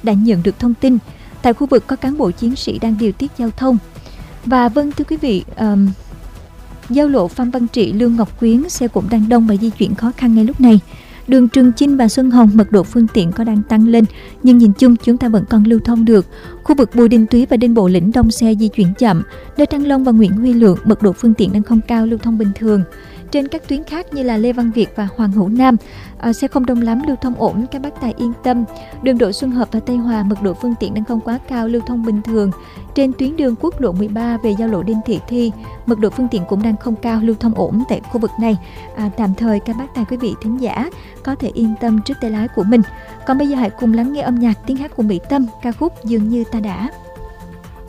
đã nhận được thông tin tại khu vực có cán bộ chiến sĩ đang điều tiết giao thông. Và vâng thưa quý vị, giao lộ Phan Văn Trị, Lương Ngọc Quyến xe cũng đang đông và di chuyển khó khăn ngay lúc này. Đường Trường Chinh và Xuân Hồng mật độ phương tiện có đang tăng lên, nhưng nhìn chung chúng ta vẫn còn lưu thông được. Khu vực Bùi Đình Túy và Đinh Bộ Lĩnh đông xe di chuyển chậm. Nơi Trang Long và Nguyễn Huy Lượng mật độ phương tiện đang không cao, lưu thông bình thường. Trên các tuyến khác như là Lê Văn Việt và Hoàng Hữu Nam, xe không đông lắm, lưu thông ổn, các bác tài yên tâm. Đường Đỗ Xuân Hợp và Tây Hòa mật độ phương tiện đang không quá cao, lưu thông bình thường. Trên tuyến đường quốc lộ 13 về giao lộ Đinh Thị Thi, mật độ phương tiện cũng đang không cao, lưu thông ổn tại khu vực này. Tạm thời các bác tài quý vị thính giả có thể yên tâm trước tay lái của mình. Còn bây giờ hãy cùng lắng nghe âm nhạc tiếng hát của Mỹ Tâm, ca khúc Dường Như Ta Đã.